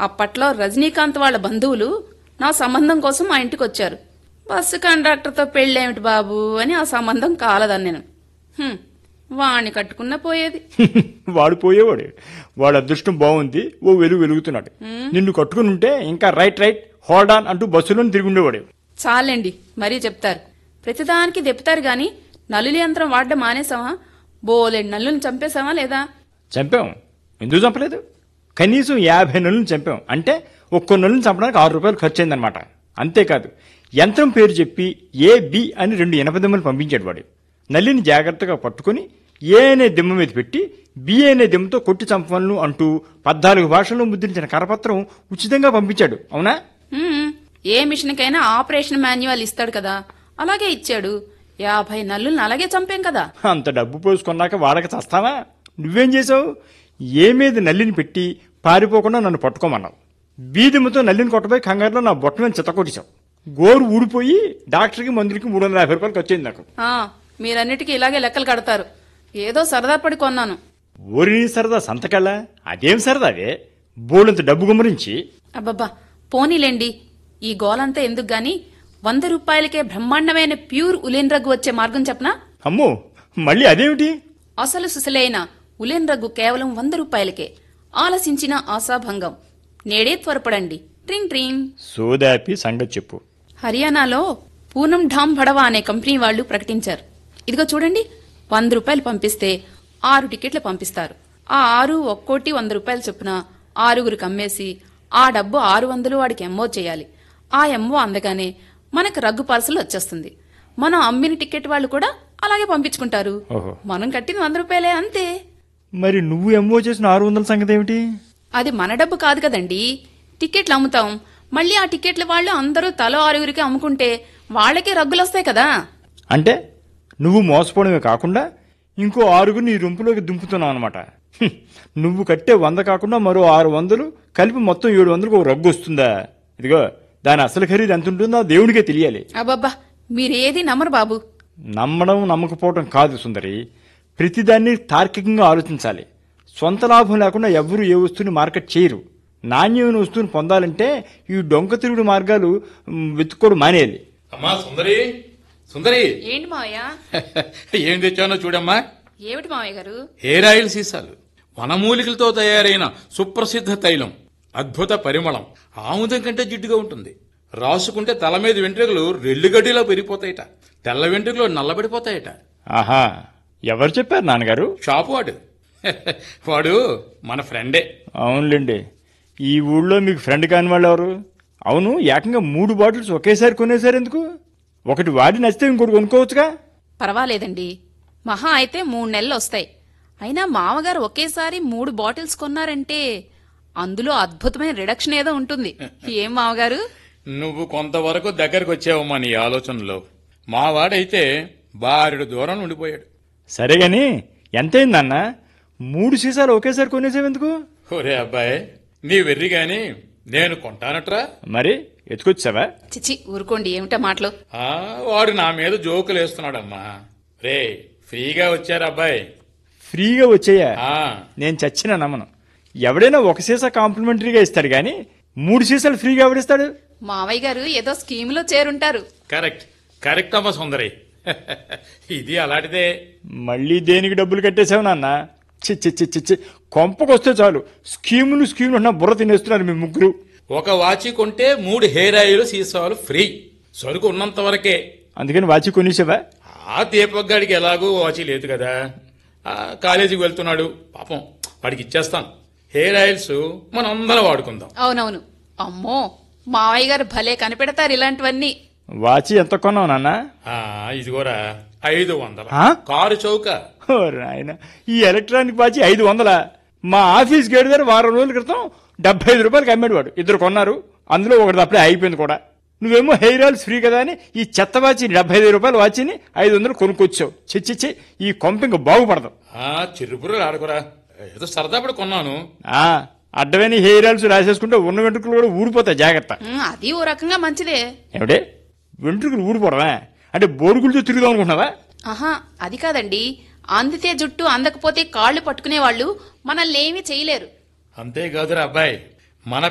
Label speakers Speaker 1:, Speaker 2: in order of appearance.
Speaker 1: అప్పట్లో రజనీకాంత్ వాళ్ళ బంధువులు నా సంబంధం కోసం మా ఇంటికి వచ్చారు. బస్సు కండక్టర్తో పెళ్ళేమిటి బాబు అని ఆ సంబంధం కాలదని నేను వాణ్ణి కట్టుకున్న పోయేది.
Speaker 2: వాడు పోయేవాడు. వాడు అదృష్టం బాగుంది, ఓ వెలుగుతున్నాడు. నిన్ను కట్టుకుని ఉంటే ఇంకా రైట్ హోల్డ్ ఆన్ అంటూ బస్సులో తిరుగుండేవాడు.
Speaker 1: చాలండి, మరీ చెప్తారు. ప్రతిదానికి దెప్పుతారు గాని నల్లుల యంత్రం వాడడం మానేసావా? బోలెడు నల్లుని చంపేశావా లేదా?
Speaker 2: చంపాం. ఎందుకు చంపలేదు? కనీసం 50 నల్లుని చంపాం. అంటే ఒక్కో నల్లుని చంపడానికి 6 రూపాయలు ఖర్చు అయిందనమాట. అంతేకాదు, యంత్రం పేరు చెప్పి ఏ బి అని 2 ఇనప దిమ్మలు పంపించాడు వాడు. నల్లిని జాగ్రత్తగా పట్టుకుని ఏ అనే దిమ్మ మీద పెట్టి బి అనే దిమ్మతో కొట్టి చంపను అంటూ 14 భాషల్లో ముద్రించిన కరపత్రం ఉచితంగా పంపించాడు. అవునా?
Speaker 1: ఏ మిషన్కైనా ఆపరేషన్ మాన్యువల్ ఇస్తాడు కదా, అలాగే ఇచ్చాడు. 50 నల్లుల్ని అలాగే చంపాం కదా.
Speaker 2: అంత డబ్బు పోసుకున్నాక వాడక చస్తావా? నువ్వేం చేసావు? ఏ మీద నల్లిని పెట్టి పారిపోకుండా నన్ను పట్టుకోమన్నావు. బీదిమ్మతో నల్లిని కొట్టబోయి కంగారులో నా బొట్ట మీద చిత్తకొట్టేశావు. గోరు ఊడిపోయి డాక్టర్కి మందులకి 350 రూపాయలు ఖర్చు అయింది నాకు.
Speaker 1: మీరన్నిటికీ ఇలాగే లెక్కలు కడతారు. ఏదో సరదా పడి కొన్నాను.
Speaker 2: ఊరి సరదా సంతకల్లా? అదేం సరదావే? బోలంత డబ్బు గుమ్మరించి.
Speaker 1: అబ్బబ్బా, పోనీలేండి, ఈ గోలంతా ఎందుకు గాని 100 రూపాయలకే బ్రహ్మాండమైన ప్యూర్ ఉలెన్ రగ్గు వచ్చే మార్గం చెప్పనా?
Speaker 2: అమ్మో, మళ్ళీ అదేమిటి?
Speaker 1: అసలు సుసలైన ఉలెన్ రగ్గు కేవలం 100 రూపాయలకే. ఆలసించిన ఆశాభంగం. నేడే త్వరపడండి. ట్రింగ్ ట్రింగ్.
Speaker 2: సోదాపి సంగతి చెప్పు.
Speaker 1: హర్యానాలో పూనం ఢామ్ భడవా అనే కంపెనీ వాళ్లు ప్రకటించారు. ఇదిగో చూడండి, 100 రూపాయలు పంపిస్తే 6 టికెట్లు పంపిస్తారు. ఆ 6 ఒక్కోటి 100 రూపాయలు చొప్పున 6గురికి అమ్మేసి ఆ డబ్బు 600 వాడికి ఎంఓ చేయాలి. ఆ ఎంఓ అందగానే మనకు రగ్గు పార్సల్ వచ్చేస్తుంది. మనం అమ్మిన టికెట్ వాళ్ళు కూడా అలాగే పంపించుకుంటారు. మనం కట్టింది 100 రూపాయలే, అంతే.
Speaker 2: మరి నువ్వు ఎంఓ చేసిన 600 సంగతి ఏమిటి?
Speaker 1: అది మన డబ్బు కాదు కదండి. టికెట్లు అమ్ముతాం, మళ్ళీ ఆ టికెట్ల వాళ్ళు అందరూ తలో 6గురికి అమ్ముకుంటే వాళ్ళకే రగ్గులొస్తాయి కదా.
Speaker 2: అంటే నువ్వు మోసపోవడమే కాకుండా ఇంకో 6గురు నీ రొంపులోకి దుంపుతున్నావు అనమాట. నువ్వు కట్టే 100 కాకుండా మరో 600 కలిపి మొత్తం 700కు ఒక రగ్గు వస్తుందా? ఇదిగో, దాని అసలు ఖరీదు ఎంత ఉంటుందో దేవుడికే తెలియాలి.
Speaker 1: అబ్బబ్బా, మీరేది నమ్మరు బాబు.
Speaker 2: నమ్మడం నమ్మకపోవడం కాదు సుందరి, ప్రతిదాన్ని తార్కికంగా ఆలోచించాలి. సొంత లాభం లేకుండా ఎవ్వరూ ఏ వస్తువుని మార్కెట్ చేయరు. నాణ్యమైన వస్తువుని పొందాలంటే ఈ డొంక తిరుగుడు మార్గాలు వెతుక్కోవడం మానేయాలి.
Speaker 3: అమ్మా సుందరి, సుందరి.
Speaker 1: ఏంటి మావయ్య?
Speaker 3: ఏం తెచ్చానో చూడమ్మా.
Speaker 1: ఏమిటి మావయ్య గారు?
Speaker 3: హెయిర్ ఆయిల్ సీసాలు, వనమూలికలతో తయారైన సుప్రసిద్ధ తైలం, అద్భుత పరిమళం, ఆముదం కంటే జిడ్డుగా ఉంటుంది. రాసుకుంటే తల మీద వెంట్రుకలు రెల్లుగడ్డిలో పెరిగిపోతాయట, తెల్ల వెంట్రుకలు నల్లబడిపోతాయట.
Speaker 2: ఆహా, ఎవరు చెప్పారు నాన్నగారు?
Speaker 3: షాపు వాడు. వాడు మన ఫ్రెండే.
Speaker 2: అవునులేండి, ఈ ఊళ్ళో మీకు ఫ్రెండ్ కాని వాళ్ళు ఎవరు? అవును, ఏకంగా 3 బాటిల్స్ ఒకేసారి కొనేసారు ఎందుకు? ఒకటి వాడి నచ్చితే ఇంకోటి కొనుక్కోవచ్చుగా.
Speaker 1: పర్వాలేదండి, మహా అయితే 3 నెలలు వస్తాయి. అయినా మామగారు ఒకేసారి 3 బాటిల్స్ కొన్నారంటే అందులో అద్భుతమైన రిడక్షన్ ఏదో ఉంటుంది. ఏం మామగారు?
Speaker 3: నువ్వు కొంతవరకు దగ్గరకు వచ్చావమ్మా నీ ఆలోచనలో. మా వాడైతే బారెడు దూరం ఉండిపోయాడు.
Speaker 2: సరేగాని ఎంతైందన్న? 3 సీసాలు ఒకేసారి కొనేసావెందుకు?
Speaker 3: ఒరే అబ్బాయి, నీ వెర్రి గాని నేను కొంటానట్రా.
Speaker 2: మరి ఎత్తుకొచ్చావా?
Speaker 1: చిచి, ఊరుకోండి, ఏమిటా మాటలు?
Speaker 3: వాడు నా మీద జోకులు వేస్తున్నాడమ్మా. రే, ఫ్రీగా వచ్చారు అబ్బాయి.
Speaker 2: ఫ్రీగా వచ్చాయా? నేను చచ్చినా నమ్మను. ఎవడైనా 1 సీసా కాంప్లిమెంటరీగా ఇస్తాడు గాని 3 సీసాలు ఫ్రీగా ఎవడిస్తాడు?
Speaker 1: మావయ్య గారు ఏదో స్కీములో చేరుంటారు.
Speaker 3: కరెక్ట్ అమ్మా సుందరి. ఇది అలాంటిదే.
Speaker 2: మళ్ళీ దేనికి డబ్బులు కట్టేశావు నాన్న? చిచ్చి, కొంపకొస్తే చాలు స్కీములు ఉన్న బుర్ర తినేస్తున్నారు మీ ముగ్గురు.
Speaker 3: ఒక వాచి కొంటే 3 హెయిర్ ఆయిల్ సీసాలు ఫ్రీ. సరుకు ఉన్నంత వరకే.
Speaker 2: అందుకని వాచి కొనేసావా?
Speaker 3: ఆ దీపక్గాడికి ఎలాగూ వాచి లేదు కదా, కాలేజీకి వెళ్తున్నాడు పాపం, వాడికి ఇచ్చేస్తాను. హెయిర్ ఆయిల్స్ మనం అందరం వాడుకుందాం.
Speaker 1: అవునవును. అమ్మో, మావయ్య గారు భలే కనిపెడతారు ఇలాంటివన్నీ.
Speaker 2: వాచి ఎంత కొన్నావు నాన్న?
Speaker 3: ఇదిగోరా 500. కారు చౌక.
Speaker 2: ఆయన ఈ ఎలక్ట్రానిక్ వాచి 500? మా ఆఫీస్ గేట్ దగ్గర వారం రోజుల క్రితం 75 రూపాయలకి అమ్మాడు వాడు. 2 కొన్నారు, అందులో ఒకటి అప్పుడే అయిపోయింది కూడా. నువ్వేమో హెయిర్ ఆయిల్స్ ఫ్రీ కదా అని ఈ చెత్త వాచి 75 రూపాయల వాచిని 500 కొనుక్కొచ్చావు. చిచ్చి, ఈ కొంపింక బాగుపడదు.
Speaker 3: చిరుపురులు ఆడుకోరా, ఏదో సరదా పడి కొన్నాను.
Speaker 2: అడ్డమైన హెయిర్ ఆయిల్స్ రాసేసుకుంటే ఉన్న వెంట్రుకలు కూడా ఊడిపోతాయి, జాగ్రత్త.
Speaker 1: అది ఓ రకంగా మంచిదే.
Speaker 2: ఏమిటే వెంట్రుకలు ఊడిపోవడమా? అంటే బోరుగులతో తిరుగుదాం అనుకుంటున్నావా?
Speaker 1: అది కాదండి, అందితే జుట్టు అందకపోతే కాళ్లు పట్టుకునే వాళ్ళు మనల్ని ఏమీ చేయలేరు.
Speaker 3: అంతేకాదురా అబ్బాయి, మన